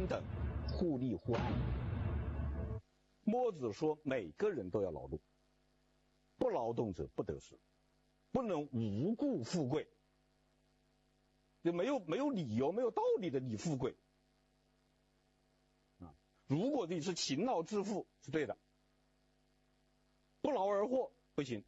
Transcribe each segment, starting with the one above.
均等，互利互爱。墨子说每个人都要劳动，不劳动者不得食，不能无故富贵，就没有理由、没有道理的你富贵啊！如果你是勤劳致富是对的，不劳而获不行。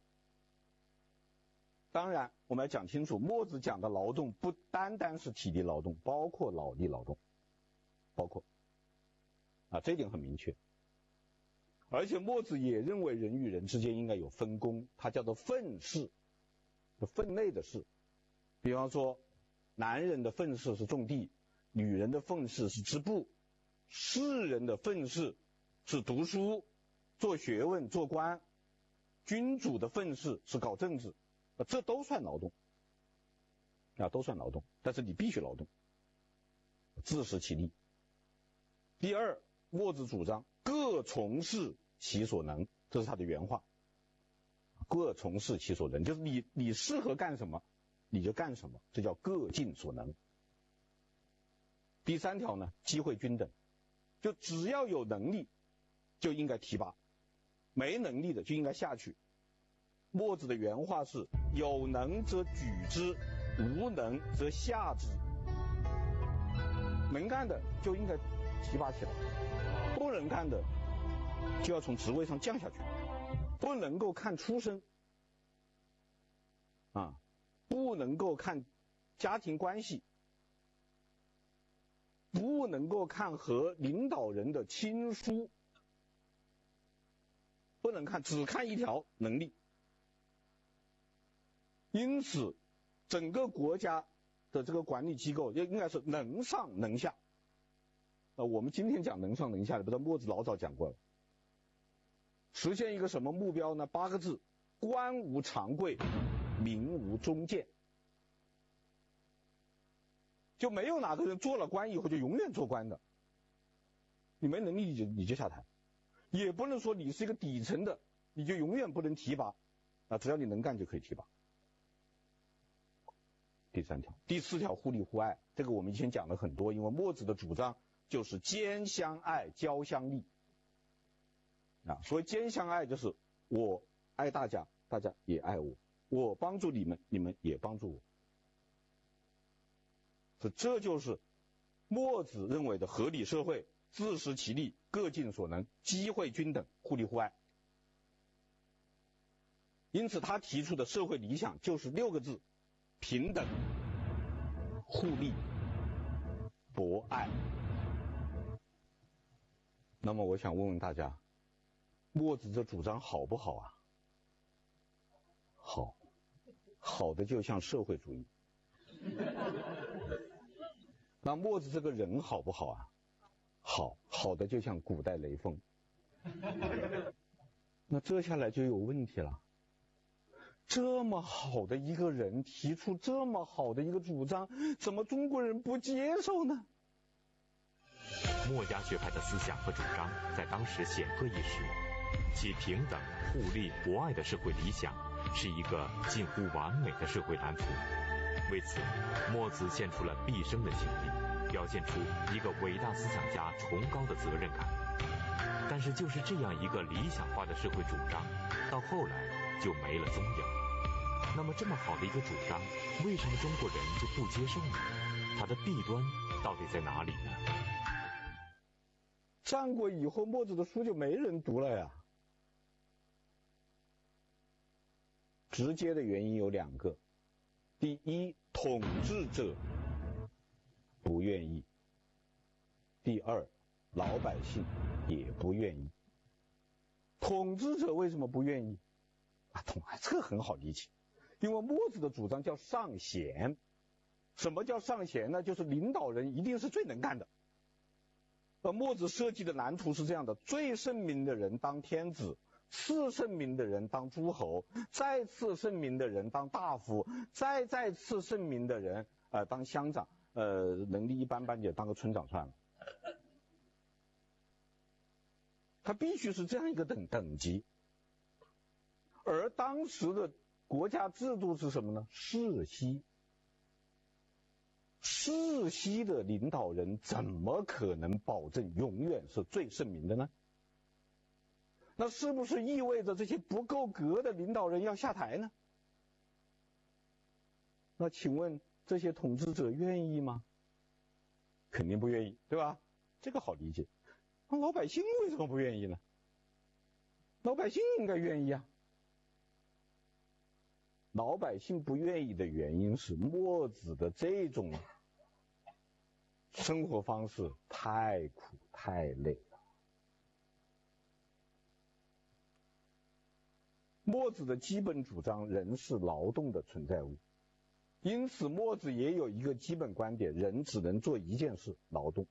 当然，我们要讲清楚，墨子讲的劳动不单单是体力劳动，包括脑力劳动，包括啊，这一点很明确。而且墨子也认为人与人之间应该有分工，它叫做分事，就分内的事。比方说，男人的分事是种地，女人的分事是织布，士人的分事是读书、做学问、做官，君主的分事是搞政治，这都算劳动啊，都算劳动。但是你必须劳动，自食其力。第二，墨子主张各从事其所能，这是他的原话。各从事其所能，就是你适合干什么你就干什么，这叫各尽所能。第三条呢，机会均等，就只要有能力就应该提拔，没能力的就应该下去。墨子的原话是：有能则举之，无能则下之。能干的就应该提拔起来，不能干的就要从职位上降下去，不能够看出身啊，不能够看家庭关系，不能够看和领导人的亲疏，不能看，只看一条能力。因此整个国家的这个管理机构应该是能上能下。我们今天讲能上能下的，不知道墨子老早讲过了。实现一个什么目标呢？8个字：官无常贵，民无忠谏。就没有哪个人做了官以后就永远做官的，你没能力你就下台，也不能说你是一个底层的你就永远不能提拔啊，只要你能干就可以提拔。第三条。第四条，互利互爱，这个我们以前讲了很多，因为墨子的主张就是兼相爱，交相利啊。所谓兼相爱，就是我爱大家，大家也爱我，我帮助你们，你们也帮助我。这就是墨子认为的合理社会，自食其力，各尽所能，机会均等，互利互爱。因此他提出的社会理想就是6个字：平等、互利、博爱。那么我想问问大家，墨子这主张好不好啊？好，好的就像社会主义。那墨子这个人好不好啊？好，好的就像古代雷锋。那这下来就有问题了。这么好的一个人提出这么好的一个主张，怎么中国人不接受呢？ 墨家学派的思想和主张在当时显赫一时，其平等、互利、博爱的社会理想是一个近乎完美的社会蓝图。为此，墨子献出了毕生的精力，表现出一个伟大思想家崇高的责任感。但是就是这样一个理想化的社会主张，到后来就没了踪影。那么这么好的一个主张，为什么中国人就不接受呢？它的弊端到底在哪里呢？ 战国以后，墨子的书就没人读了呀。直接的原因有2个。第一，统治者不愿意；第二，老百姓也不愿意。统治者为什么不愿意啊？这个很好理解，因为墨子的主张叫尚贤。什么叫尚贤呢？就是领导人一定是最能干的。而墨子设计的蓝图是这样的：最圣明的人当天子，次圣明的人当诸侯，再次圣明的人当大夫，再次圣明的人当乡长，能力一般般也当个村长算了。他必须是这样一个等级。而当时的国家制度是什么呢？世袭。 世袭的领导人怎么可能保证永远是最圣明的呢？那是不是意味着这些不够格的领导人要下台呢？那请问这些统治者愿意吗？肯定不愿意，对吧？这个好理解。那老百姓为什么不愿意呢？老百姓应该愿意啊。老百姓不愿意的原因是墨子的这种生活方式太苦太累了。墨子的基本主张，人是劳动的存在物，因此墨子也有一个基本观点，人只能做一件事，劳动。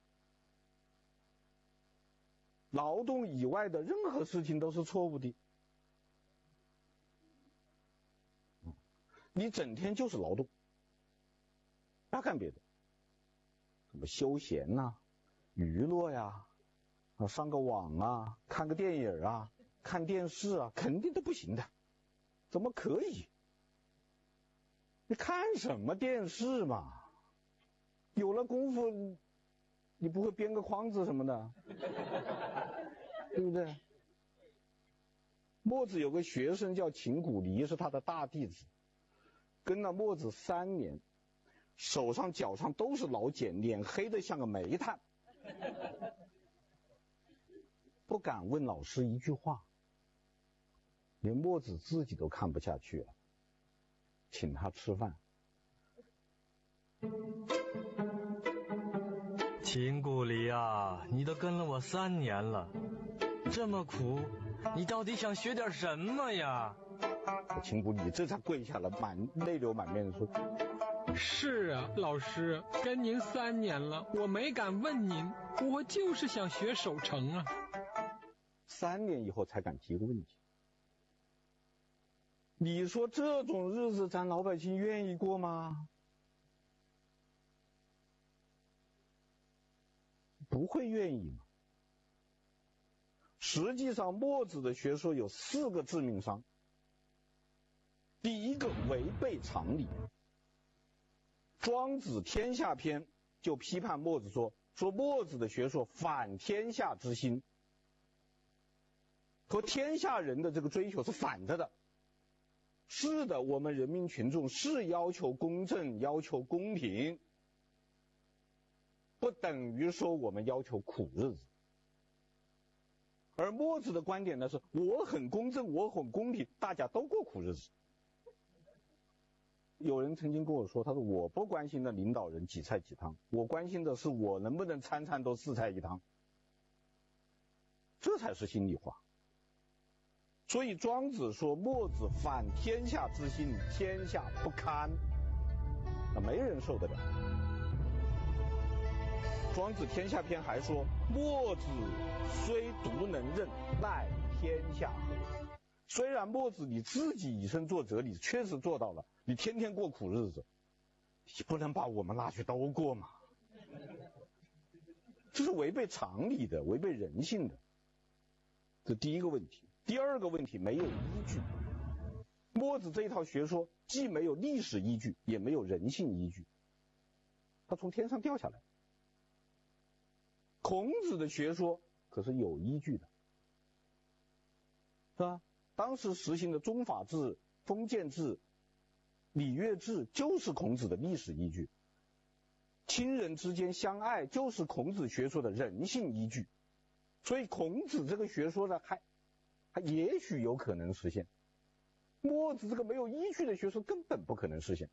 劳动以外的任何事情都是错误的。你整天就是劳动，不要干别的，什么休闲呐、娱乐呀、上个网啊、看个电影啊、看电视啊，肯定都不行的。怎么可以？你看什么电视嘛？有了功夫，你不会编个筐子什么的，对不对？墨子有个学生叫秦古离，是他的大弟子，跟了墨子3年，手上脚上都是老茧，脸黑得像个煤炭，不敢问老师一句话，连墨子自己都看不下去了，请他吃饭。 秦故离啊，你都跟了我3年了，这么苦，你到底想学点什么呀？ 秦古离这才跪下了，泪流满面的说： 是啊，老师，跟您3年了，我没敢问您，我就是想学守城啊。 3年以后才敢提个问题。你说这种日子咱老百姓愿意过吗？不会愿意吗？实际上墨子的学说有4个致命伤。第一个，违背常理。庄子天下篇就批判墨子说墨子的学说反天下之心，和天下人的这个追求是反着的。是的，我们人民群众是要求公正，要求公平，不等于说我们要求苦日子。而墨子的观点呢是，我很公正，我很公平，大家都过苦日子。有人曾经跟我说，他说我不关心的领导人几菜几汤，我关心的是我能不能餐餐都4菜1汤，这才是心里话。所以庄子说墨子反天下之心，天下不堪，那没人受得了。庄子天下篇还说，墨子虽独能任，奈天下何？虽然墨子你自己以身作则，你确实做到了，你天天过苦日子，你不能把我们拉去都过嘛？这是违背常理的，违背人性的，这第一个问题。第二个问题，没有依据。墨子这一套学说既没有历史依据，也没有人性依据，它从天上掉下来。孔子的学说可是有依据的，是吧？当时实行的宗法制、封建制、礼乐制就是孔子的历史依据，亲人之间相爱就是孔子学说的人性依据，所以孔子这个学说呢还也许有可能实现，墨子这个没有依据的学说根本不可能实现。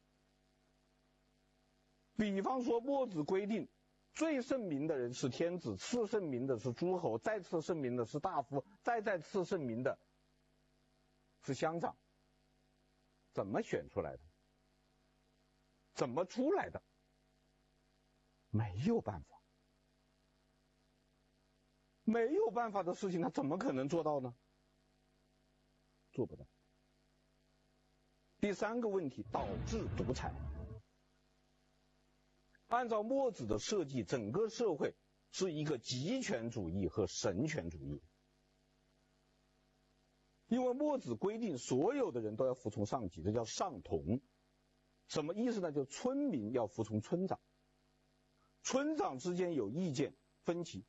比方说墨子规定最圣明的人是天子，次圣明的是诸侯，再次圣明的是大夫，再次圣明的是乡长。怎么选出来的？怎么出来的？没有办法。没有办法的事情他怎么可能做到呢？做不到。第3个问题，导致独裁。按照墨子的设计，整个社会是一个极权主义和神权主义。因为墨子规定所有的人都要服从上级，这叫上同。什么意思呢？就村民要服从村长， 村长之间有意见分歧，